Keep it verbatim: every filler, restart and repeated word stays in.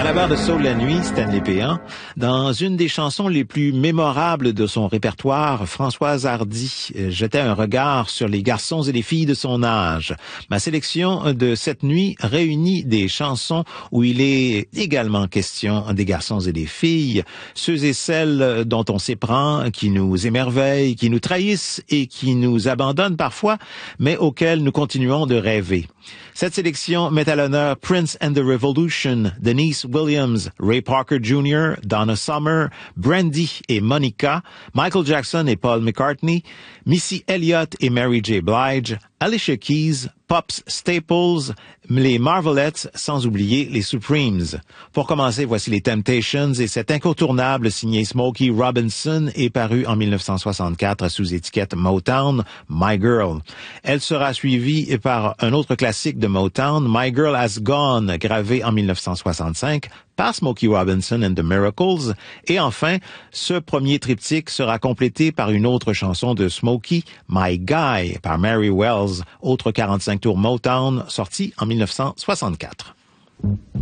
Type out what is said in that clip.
À la barre de Soul la nuit, Stanley Péan, dans une des chansons les plus mémorables de son répertoire, Françoise Hardy jetait un regard sur les garçons et les filles de son âge. Ma sélection de cette nuit réunit des chansons où il est également question des garçons et des filles, ceux et celles dont on s'éprend, qui nous émerveillent, qui nous trahissent et qui nous abandonnent parfois, mais auxquels nous continuons de rêver. Cette sélection met à l'honneur Prince and the Revolution, Denise Williams, Ray Parker Junior, Donna Summer, Brandy et Monica, Michael Jackson et Paul McCartney, Missy Elliott et Mary J. Blige, Alicia Keys, Pops Staples, les Marvelettes, sans oublier les Supremes. Pour commencer, voici les Temptations et cet incontournable signé Smokey Robinson est paru en dix-neuf cent soixante-quatre sous étiquette Motown, My Girl. Elle sera suivie par un autre classique de Motown, My Girl Has Gone, gravé en dix-neuf cent soixante-cinq par Smokey Robinson and the Miracles. Et enfin, ce premier triptyque sera complété par une autre chanson de Smokey, My Guy, par Mary Wells, autre quarante-cinq tours Motown, sorti en dix-neuf cent soixante-quatre.